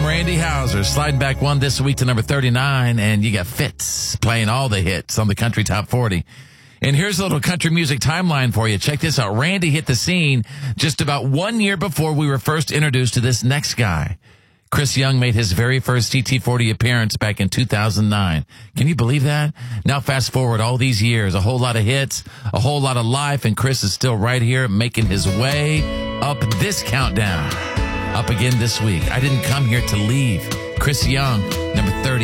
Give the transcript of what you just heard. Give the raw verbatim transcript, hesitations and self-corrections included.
Randy Houser sliding back one this week to number thirty-nine, and you got Fitz playing all the hits on the Country Top forty. And here's a little country music timeline for you. Check this out. Randy hit the scene just about one year before we were first introduced to this next guy. Chris Young made his very first C T forty appearance back in two thousand nine. Can you believe that? Now fast forward all these years, a whole lot of hits, a whole lot of life, and Chris is still right here making his way up this countdown. Up again this week. I didn't come here to leave. Chris Young, number thirty.